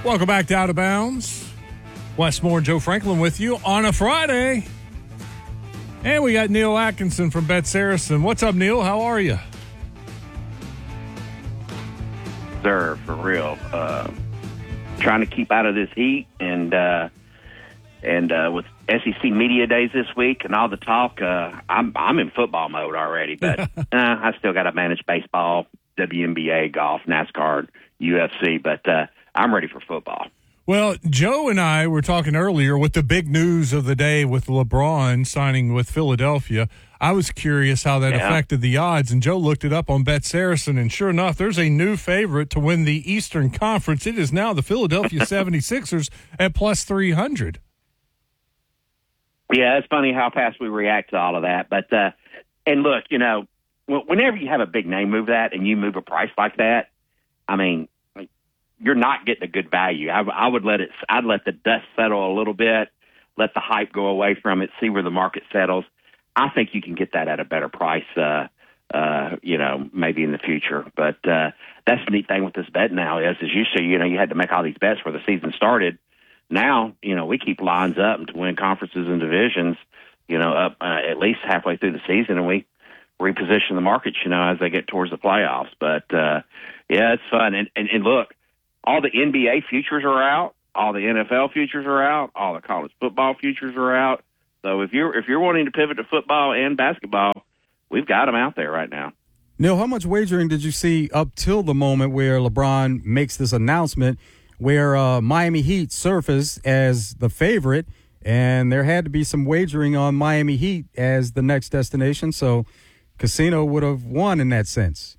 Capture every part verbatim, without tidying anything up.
Welcome back to Out of Bounds. Wes Moore and Joe Franklin with you on a Friday. And we got Neil Atkinson from Bet Saracen. What's up, Neil? How are you? Sir, for real. Uh, trying to keep out of this heat, and uh, and uh, with S E C Media Days this week and all the talk, uh, I'm I'm in football mode already. But uh, I still got to manage baseball, W N B A, golf, NASCAR, U F C. But uh, I'm ready for football. Well, Joe and I were talking earlier with the big news of the day with LeBron signing with Philadelphia. I was curious how that yeah. affected the odds, and Joe looked it up on Bet Saracen, and sure enough, there's a new favorite to win the Eastern Conference. It is now the Philadelphia seventy-sixers at plus three hundred. Yeah, it's funny how fast we react to all of that. But, uh, and look, you know, whenever you have a big name move that and you move a price like that, I mean, you're not getting a good value. I, I would let it, I'd let the dust settle a little bit, let the hype go away from it, see where the market settles. I think you can get that at a better price, uh, uh, you know, maybe in the future. But uh, that's the neat thing with this bet now is, as you see, you know, you had to make all these bets where the season started. Now, you know, we keep lines up to win conferences and divisions, you know, up uh, at least halfway through the season, and we reposition the markets, you know, as they get towards the playoffs. But, uh, yeah, it's fun. And, and, and look, all the N B A futures are out. All the N F L futures are out. All the college football futures are out. So if you're if you're wanting to pivot to football and basketball, we've got them out there right now. Neil, how much wagering did you see up till the moment where LeBron makes this announcement where uh, Miami Heat surfaced as the favorite, and there had to be some wagering on Miami Heat as the next destination, so Casino would have won in that sense?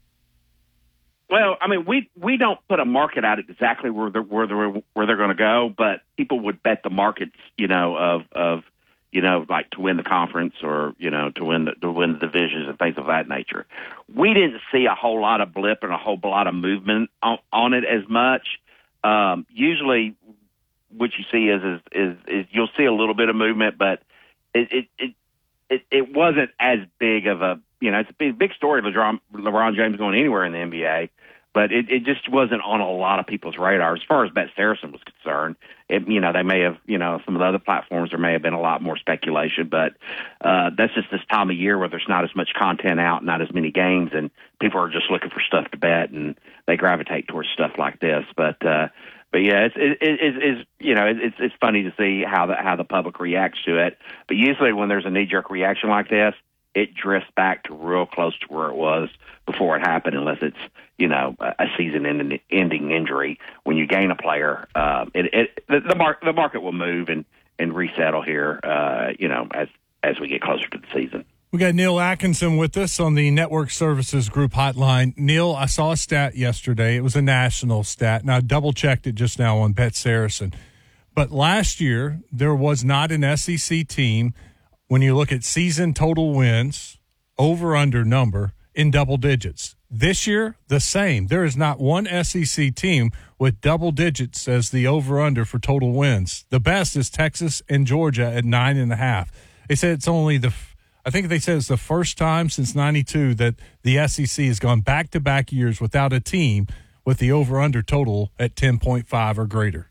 Well, I mean, we we don't put a market out exactly where they're, where they're, where they're going to go, but people would bet the markets, you know, of of you know, like to win the conference or you know to win the, to win the divisions and things of that nature. We didn't see a whole lot of blip and a whole lot of movement on, on it as much. Um, usually, what you see is, is is is you'll see a little bit of movement, but it it it it, it wasn't as big of a you know it's a big, big story of LeBron, LeBron James going anywhere in the N B A. But it, it just wasn't on a lot of people's radar as far as Bet Saracen was concerned. It, you know, they may have, you know, some of the other platforms there may have been a lot more speculation, but uh, that's just this time of year where there's not as much content out, not as many games, and people are just looking for stuff to bet, and they gravitate towards stuff like this. But uh, but yeah, it's it, it, it's, it's you know it's it's funny to see how the how the public reacts to it. But usually when there's a knee jerk reaction like this, it drifts back to real close to where it was before it happened, unless it's, you know, a season-ending injury. When you gain a player, uh, it, it, the, the, mar- the market will move and, and resettle here, uh, you know, as as we get closer to the season. We got Neil Atkinson with us on the Network Services Group hotline. Neil, I saw a stat yesterday. It was a national stat, and I double-checked it just now on Bet Saracen. But last year, there was not an S E C team, when you look at season total wins, over-under number, in double digits. This year, the same. There is not one S E C team with double digits as the over-under for total wins. The best is Texas and Georgia at nine and a half. They said it's only the, I think they said it's the first time since ninety-two that the S E C has gone back-to-back years without a team with the over-under total at ten point five or greater.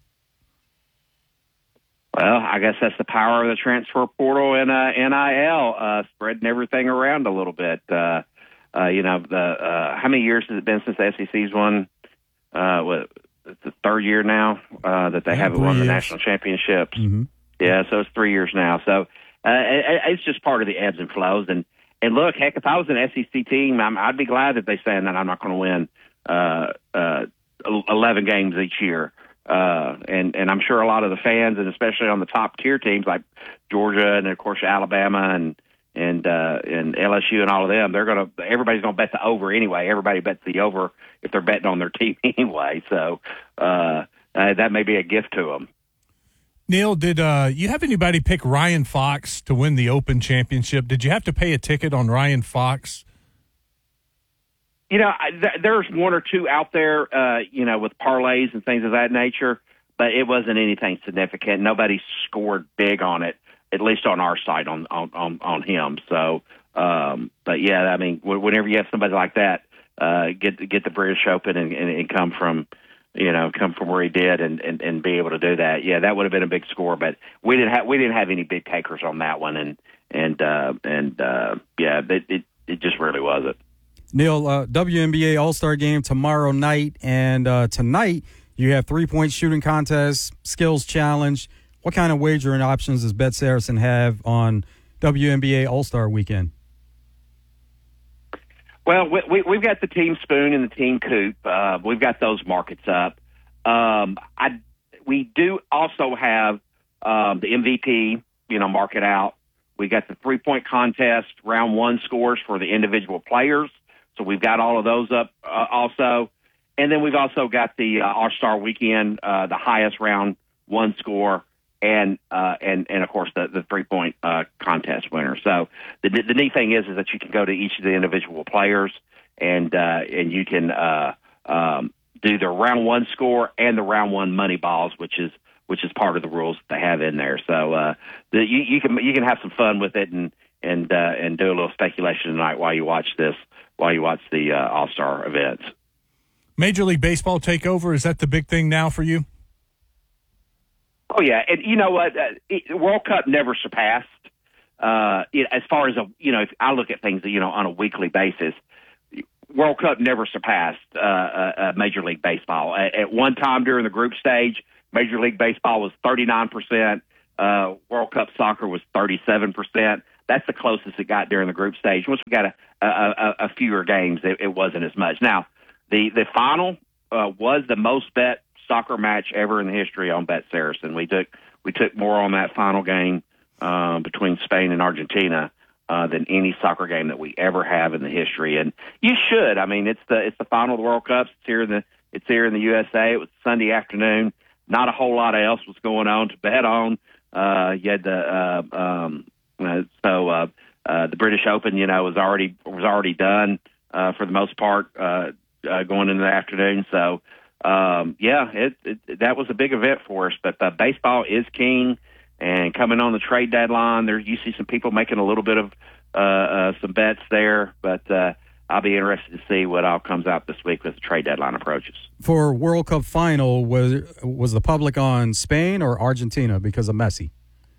Well, I guess that's the power of the transfer portal and uh, N I L, uh, spreading everything around a little bit. Uh, uh, you know, the uh, how many years has it been since the S E C's won? Uh, what, it's the third year now uh, that they yeah, haven't won years. the national championships. Mm-hmm. Yeah, so it's three years now. So uh, it, it's just part of the ebbs and flows. And and look, heck, if I was an S E C team, I'm, I'd be glad that they saying that I'm not going to win uh, uh, eleven games each year. Uh, and, and I'm sure a lot of the fans, and especially on the top tier teams like Georgia and of course Alabama and and uh, and L S U and all of them, they're gonna everybody's gonna bet the over anyway. Everybody bets the over if they're betting on their team anyway. So uh, uh, that may be a gift to them. Neil, did uh, you have anybody pick Ryan Fox to win the Open Championship? Did you have to pay a ticket on Ryan Fox? You know, th- there's one or two out there, uh, you know, with parlays and things of that nature, but it wasn't anything significant. Nobody scored big on it, at least on our side on on, on, on him. So, um, but yeah, I mean, whenever you have somebody like that, uh, get get the British Open and, and, and come from, you know, come from where he did and, and, and be able to do that. Yeah, that would have been a big score, but we didn't have we didn't have any big takers on that one, and and uh, and uh, yeah, it, it it just really wasn't. Neil, uh, W N B A All-Star Game tomorrow night, and uh, tonight you have three-point shooting contest, skills challenge. What kind of wagering options does Bet Saracen have on W N B A All-Star Weekend? Well, we, we, we've got the Team Spoon and the Team Coop. Uh, we've got those markets up. Um, I we do also have um, the M V P, you know, market out. We got the three-point contest round one scores for the individual players. So we've got all of those up uh, also. And then we've also got the uh, All-Star Weekend, uh, the highest round one score, and uh, and and of course the, the three-point uh, contest winner. So the the neat thing is is that you can go to each of the individual players and uh, and you can uh, um, do the round one score and the round one money balls, which is which is part of the rules that they have in there. So uh, the, you, you can you can have some fun with it and and uh, and do a little speculation tonight while you watch this while you watch the uh, All-Star events. Major League Baseball takeover, is that the big thing now for you? Oh yeah, and you know what? Uh, it, World Cup never surpassed. Uh, it, as far as a you know, if I look at things, you know, on a weekly basis, World Cup never surpassed uh, uh, uh, Major League Baseball. At, at one time during the group stage, Major League Baseball was thirty-nine percent. Uh, World Cup soccer was thirty-seven percent. That's the closest it got during the group stage. Once we got a, a, a, a fewer games, it, it wasn't as much. Now, the the final uh, was the most bet soccer match ever in the history on Bet Saracen. We took we took more on that final game uh, between Spain and Argentina uh, than any soccer game that we ever have in the history. And you should. I mean, it's the it's the final of the World Cup. It's here in the it's here in the U S A. It was Sunday afternoon. Not a whole lot else was going on to bet on. Uh, you had the uh, um, uh, so uh, uh, the British Open, you know, was already was already done uh, for the most part uh, uh, going into the afternoon. So. Um, yeah, it, it, that was a big event for us, but uh, baseball is king, and coming on the trade deadline, there you see some people making a little bit of uh, uh, some bets there, but uh, I'll be interested to see what all comes out this week as the trade deadline approaches. For World Cup final, was was the public on Spain or Argentina because of Messi?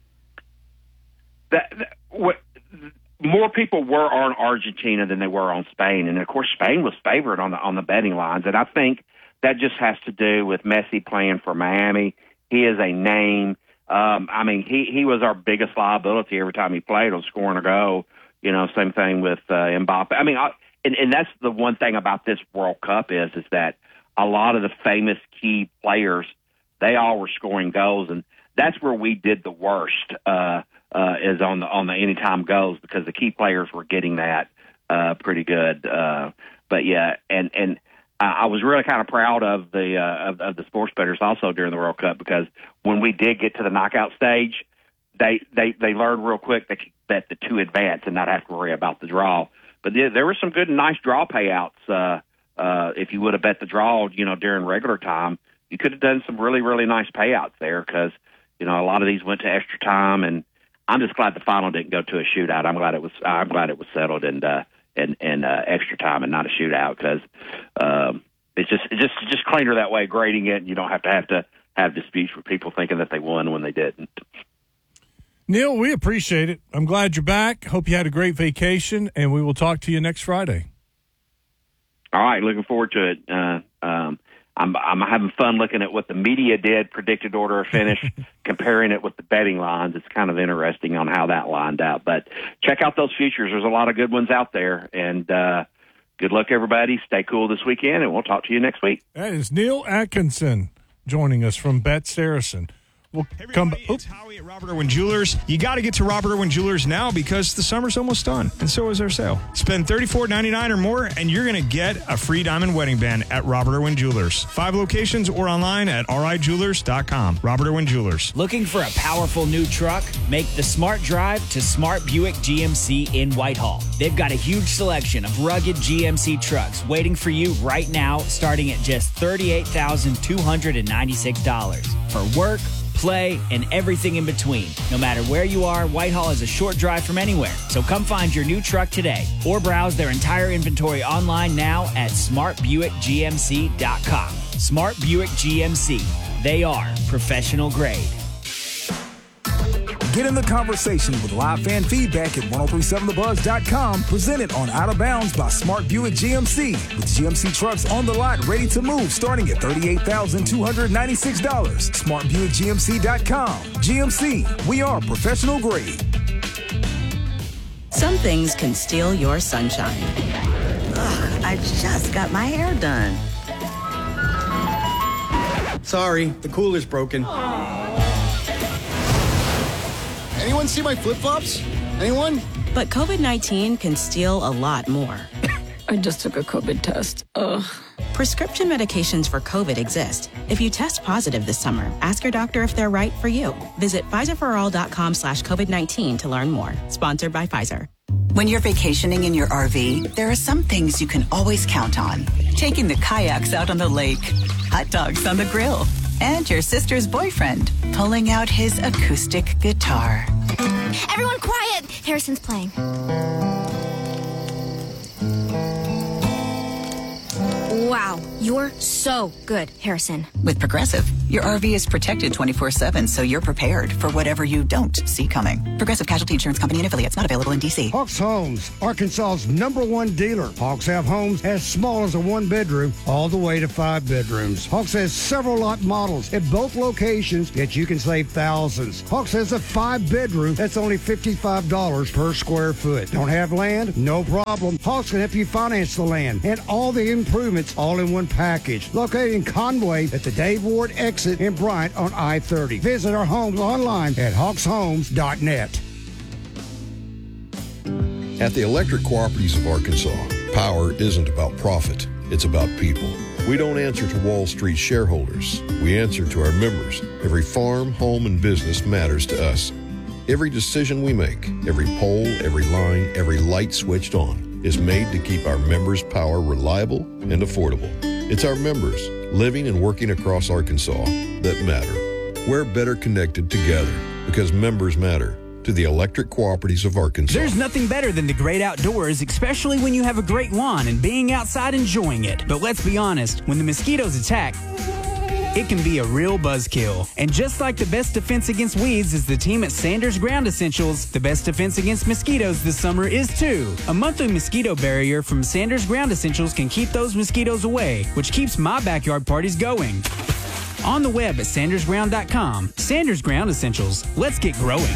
That, that what, more people were on Argentina than they were on Spain, and of course Spain was favored on the on the betting lines, and I think that just has to do with Messi playing for Miami. He is a name. Um, I mean, he, he was our biggest liability every time he played on scoring a goal. You know, same thing with uh, Mbappe. I mean, I, and, and that's the one thing about this World Cup is is that a lot of the famous key players, they all were scoring goals, and that's where we did the worst. Uh, uh, is on the on the anytime goals because the key players were getting that uh, pretty good. Uh, but yeah, and and. I was really kind of proud of the uh, of, of the sports bettors also during the World Cup because when we did get to the knockout stage, they they, they learned real quick they could bet the two advance and not have to worry about the draw. But there, there were some good and nice draw payouts. Uh, uh, if you would have bet the draw, you know, during regular time, you could have done some really really nice payouts there because you know a lot of these went to extra time, and I'm just glad the final didn't go to a shootout. I'm glad it was I'm glad it was settled and. Uh, and, and uh, extra time and not a shootout because um, it's just it's just just cleaner that way, grading it, and you don't have to have to have disputes with people thinking that they won when they didn't. Neil, we appreciate it. I'm glad you're back. Hope you had a great vacation, and we will talk to you next Friday. All right, looking forward to it. Uh, um, I'm, I'm having fun looking at what the media did, predicted order of finish, comparing it with the betting lines. It's kind of interesting on how that lined out. But check out those futures. There's a lot of good ones out there. And uh, good luck, everybody. Stay cool this weekend, and we'll talk to you next week. That is Neil Atkinson joining us from Bet Saracen. We'll hey come. It's Howie at Robert Irwin Jewelers. You got to get to Robert Irwin Jewelers now because the summer's almost done, and so is our sale. Spend thirty-four ninety-nine or more, and you're going to get a free diamond wedding band at Robert Irwin Jewelers. Five locations or online at r i jewelers dot com. Robert Irwin Jewelers. Looking for a powerful new truck? Make the smart drive to Smart Buick G M C in Whitehall. They've got a huge selection of rugged G M C trucks waiting for you right now, starting at just thirty-eight thousand two hundred ninety-six dollars. For work, play, and everything in between. No matter where you are, Whitehall is a short drive from anywhere. So come find your new truck today or browse their entire inventory online now at smart buick g m c dot com. Smart Buick G M C. They are professional grade. Get in the conversation with live fan feedback at ten thirty-seven the buzz dot com, presented on Out of Bounds by Smart Buick G M C, with G M C trucks on the lot ready to move starting at thirty-eight thousand two hundred ninety-six dollars. smart buick g m c dot com. G M C, we are professional grade. Some things can steal your sunshine. Ugh, I just got my hair done. Sorry, the cooler's broken. Anyone see my flip-flops? Anyone? But COVID nineteen can steal a lot more. I just took a COVID test. Ugh. Prescription medications for COVID exist. If you test positive this summer, ask your doctor if they're right for you. Visit Pfizer for all dot com slash COVID nineteen to learn more. Sponsored by Pfizer. When you're vacationing in your R V, there are some things you can always count on. Taking the kayaks out on the lake, hot dogs on the grill, and your sister's boyfriend pulling out his acoustic guitar. Everyone quiet! Harrison's playing. Wow, you're so good, Harrison. With Progressive, your R V is protected twenty-four seven, so you're prepared for whatever you don't see coming. Progressive Casualty Insurance Company and affiliates, not available in D C. Hawks Homes, Arkansas's number one dealer. Hawks have homes as small as a one-bedroom all the way to five bedrooms. Hawks has several lot models at both locations that you can save thousands. Hawks has a five-bedroom that's only fifty-five dollars per square foot. Don't have land? No problem. Hawks can help you finance the land and all the improvements all in one package. Located in Conway at the Dave Ward exit in Bryant on I thirty. Visit our homes online at hawks homes dot net. At the Electric Cooperatives of Arkansas, power isn't about profit, it's about people. We don't answer to Wall Street shareholders. We answer to our members. Every farm, home, and business matters to us. Every decision we make, every pole, every line, every light switched on is made to keep our members' power reliable and affordable. It's our members, living and working across Arkansas, that matter. We're better connected together because members matter. To the Electric Cooperatives of Arkansas. There's nothing better than the great outdoors, especially when you have a great lawn and being outside enjoying it. But let's be honest, when the mosquitoes attack, it can be a real buzzkill. And just like the best defense against weeds is the team at Sanders Ground Essentials, the best defense against mosquitoes this summer is too. A monthly mosquito barrier from Sanders Ground Essentials can keep those mosquitoes away, which keeps my backyard parties going. On the web at sanders ground dot com. Sanders Ground Essentials. Let's get growing.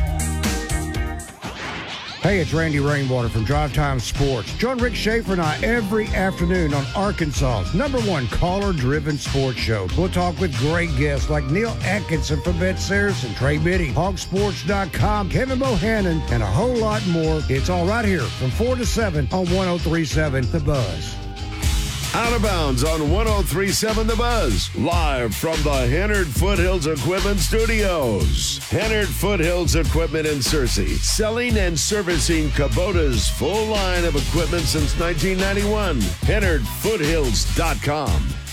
Hey, it's Randy Rainwater from Drive Time Sports. Join Rick Schaefer and I every afternoon on Arkansas's number one caller-driven sports show. We'll talk with great guests like Neil Atkinson from Bet Saracen, Trey Biddy, hog sports dot com, Kevin Bohannon, and a whole lot more. It's all right here from four to seven on ten thirty-seven The Buzz. Out of Bounds on ten thirty-seven The Buzz, live from the Hennard Foothills Equipment Studios. Hennard Foothills Equipment in Searcy, selling and servicing Kubota's full line of equipment since nineteen ninety-one. Hennard Foothills dot com.